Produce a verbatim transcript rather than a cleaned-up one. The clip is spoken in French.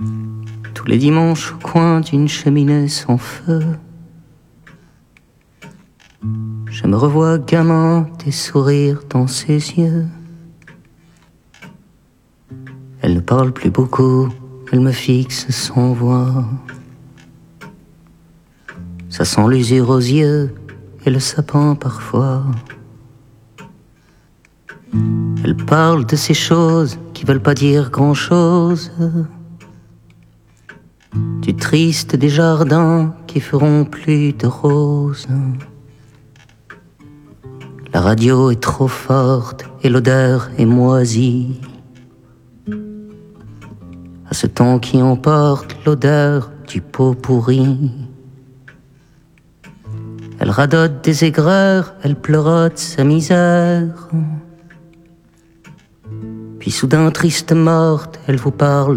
Tous les dimanches au coin d'une cheminée sans feu, je me revois gamin, des sourires dans ses yeux. Elle ne parle plus beaucoup, elle me fixe sans voix. Ça sent l'usure aux yeux et le sapin parfois. Elle parle de ces choses qui veulent pas dire grand-chose, du triste des jardins qui feront plus de roses. La radio est trop forte et l'odeur est moisie. À ce temps qui emporte l'odeur du pot pourri. Elle radote des aigreurs, elle pleurote sa misère. Puis soudain triste morte, elle vous parle